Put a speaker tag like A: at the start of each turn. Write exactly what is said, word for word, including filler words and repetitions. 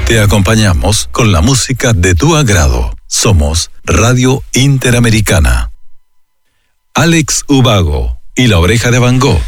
A: Te acompañamos con la música de tu agrado. Somos Radio Interamericana. Alex Ubago y La Oreja de Van Gogh